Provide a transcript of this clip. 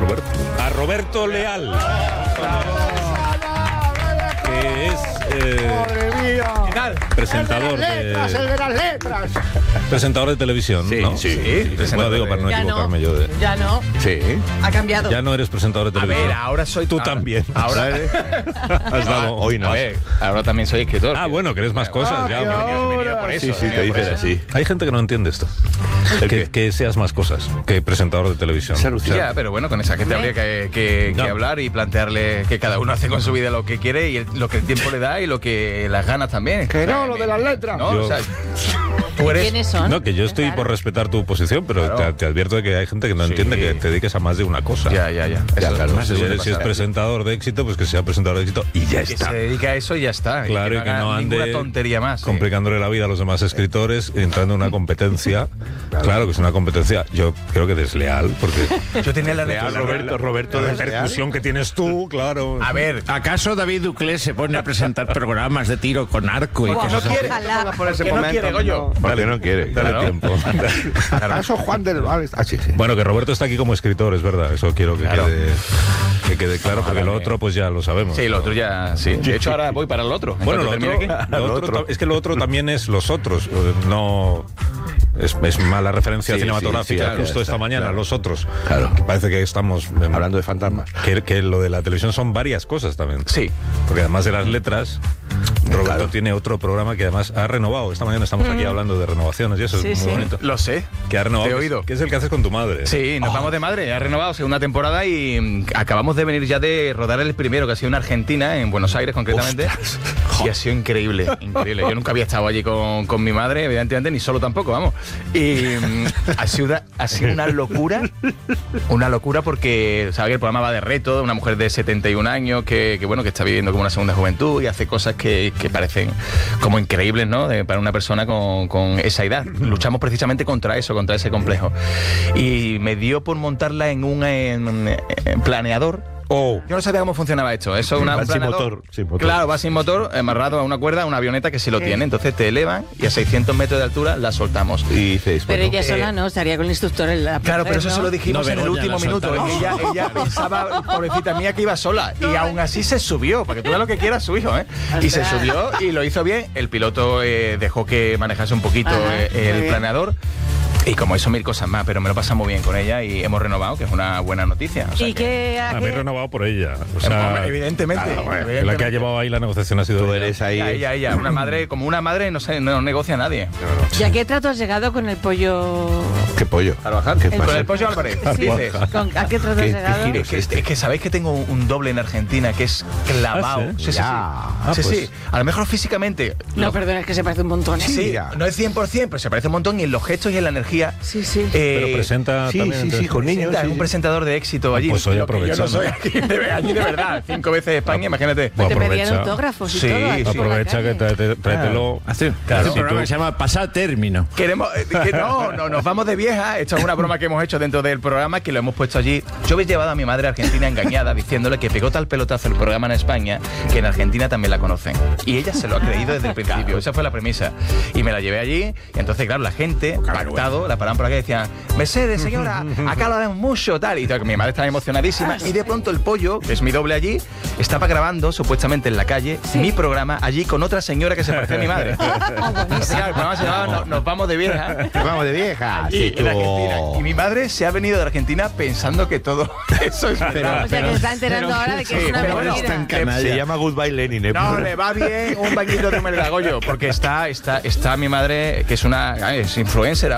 A Roberto Leal. Que es presentador el de las letras. Presentador de televisión, Sí, ¿no? sí. Bueno, digo, para no Ya equivocarme no. yo de... Ya no. Sí. Ha cambiado. Ya no eres presentador de A televisión. ver, ahora soy... Tú también. Ahora... Has dado... Hoy no. A ver, ahora también soy escritor. Ah, bueno, que eres más cosas ya. He venido por eso. Sí, sí, he te venido por dicen eso. así. Hay gente que no entiende esto. Que seas más cosas que presentador de televisión. Se alucina. Ya, pero bueno, con esa gente habría que No. hablar y plantearle que cada uno hace con su vida lo que quiere y lo que el tiempo le da y lo que las ganas también. Que no, lo de las letras. ¿No? Yo- O sea, tú eres... ¿Quiénes son? No, que yo estoy por respetar tu posición, pero Claro. te advierto de que hay gente que no Sí. entiende que te dediques a más de una cosa. Ya. Ya, Eso claro. no se Si, suele si es pasar. presentador de éxito, pues que sea presentador de éxito y ya Que está. se dedique a eso y ya está. Claro, y que no haga ninguna ande tontería más. complicándole la vida a los demás escritores, entrando en una competencia. Claro que es una competencia, yo creo que desleal, porque Yo tenía la Leal, Roberto la desleal. repercusión que tienes tú, claro. A ver, ¿Acaso David Duclés se pone a presentar programas de tiro con arco y porque no cosas así? quiere. Ojalá. Por ese Que no momento, quiere, Goyo. Porque no quiere. Dale Claro. tiempo. Eso Juan del Val. Ah, sí, sí. Bueno, que Roberto está aquí como escritor, es verdad, eso quiero que Claro. quede claro, porque lo otro pues ya lo sabemos. Sí, lo otro ya. Sí. De hecho, ahora voy para el otro. En Bueno, cuanto lo termine otro, aquí. lo otro es que lo otro también es los otros, no es mala referencia Sí, cinematográfica. sí, claro, Justo esta mañana, claro. los otros. Claro. Que parece que estamos Hablando de fantasmas. que lo de la televisión son varias cosas también. Sí. Porque además de las letras, Roberto Claro. tiene otro programa que además ha renovado. Esta mañana estamos aquí hablando de renovaciones y eso Sí, es muy sí. bonito. Lo sé. Que ha renovado. Te he oído. Que es el que haces con tu madre. Sí, nos vamos de madre. Ha renovado segunda temporada y acabamos de venir ya de rodar el primero, que ha sido en Argentina, en Buenos Aires concretamente. Y ha sido increíble, increíble. Yo nunca había estado allí con mi madre, evidentemente, ni solo tampoco, vamos. Y ha sido una locura porque, ¿sabes? El programa va de reto, una mujer de 71 años que bueno, que está viviendo como una segunda juventud y hace cosas que parecen como increíbles, ¿no? Para una persona con esa edad. Luchamos precisamente contra eso, contra ese complejo. Y me dio por montarla en un planeador. Oh. Yo no sabía cómo funcionaba esto. Eso es un Va sin planeador. motor, sin motor. Claro, va sin motor, amarrado a una cuerda, a una avioneta que sí lo tiene. Entonces te elevan y a 600 metros de altura la soltamos. Y dices, Pero bueno, ella sola no, estaría con el instructor en la Claro, pero eso ¿no? se lo dijimos No, en el Begoña, último la minuto. soltaron. Ella pensaba, pobrecita mía, que iba sola. Y aún así se subió, para que tú veas lo que quiera su hijo, ¿eh? Y se subió y lo hizo bien. El piloto dejó que manejase un poquito Ajá, el planeador. Y como eso, mil cosas más, pero me lo pasa muy bien con ella y hemos renovado, que es una buena noticia. O sea ¿Y qué Habéis hace? renovado por ella. O sea, Hombre, evidentemente. claro, bueno, evidentemente. la que ha llevado ahí la negociación ha sido tú ella. eres ahí. Ella, una madre, como una madre no negocia a nadie. ¿Y a qué trato has llegado con el pollo? ¿Qué pollo? ¿Qué Con pasa? el pollo Álvarez, Sí, dices. ¿A qué trato has ¿Qué llegado? giro? Es que sabéis que tengo un doble en Argentina que es clavado. ¿Ah, sí? Sí, sí, sí. Ya. Sí, pues. sí. A lo mejor físicamente. No, perdona, es que se parece un montón. ¿eh? Sí, mira. no es 100%, pero se parece un montón y en los gestos y en la energía. Sí, sí. Pero presenta Sí, también. sí, sí, con niños. Es sí, un sí. presentador de éxito allí. Pues hoy Lo que yo no aprovechando. soy allí de verdad. 5 veces España, imagínate. Bueno, Te pedían aprovecha. autógrafos y Sí, todo. aquí por la Aprovecha que calle. tráetelo. Hace Claro. un programa que se llama Pasar Término. Queremos que no, nos vamos de vieja. Esto es una broma que hemos hecho dentro del programa, que lo hemos puesto allí. Yo habéis llevado a mi madre a Argentina engañada, diciéndole que pegó tal pelotazo el programa en España que en Argentina también la conocen. Y ella se lo ha creído desde el principio. Esa fue la premisa. Y me la llevé allí. Y entonces, claro, la gente, pactado, la paraban por acá y decían: Mercedes, señora, acá lo vemos mucho, tal. Y tal, mi madre estaba emocionadísima. Y de pronto el pollo, que es mi doble allí, estaba grabando supuestamente en la calle mi programa allí con otra señora que se parecía a mi madre. Entonces, claro, el programa se llamaba Nos vamos de vieja. Vamos de vieja. Y, Sí, en Argentina. tú. Y mi madre se ha venido de Argentina pensando que todo eso es verdad. O sea, que se está enterando ahora de que es una pero bueno, mentira. Se llama Goodbye Lenin. No, le va bien un bañito de merendagollo, porque está mi madre, que es influencer